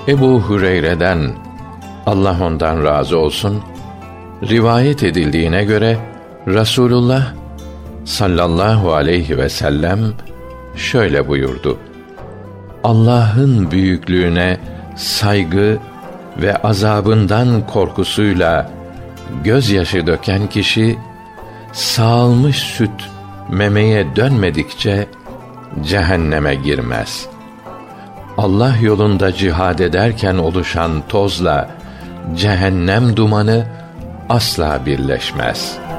Ebu Hureyre'den, Allah ondan razı olsun, rivayet edildiğine göre Resulullah sallallahu aleyhi ve sellem şöyle buyurdu: Allah'ın büyüklüğüne saygı ve azabından korkusuyla gözyaşı döken kişi, sağılmış süt memeye dönmedikçe cehenneme girmez. Allah yolunda cihad ederken oluşan tozla cehennem dumanı asla birleşmez.